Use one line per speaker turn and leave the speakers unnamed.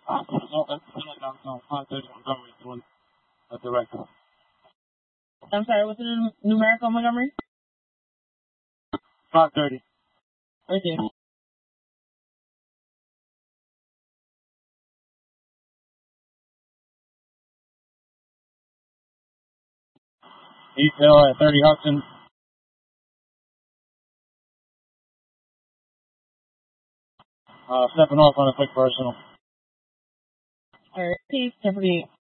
No, that's no, 530 Montgomery doing a direct.
I'm sorry, what's the numerical, Montgomery?
530.
Right there.
Detail at 30 Hudson. Stepping off on a quick personal.
All right, peace, 1048.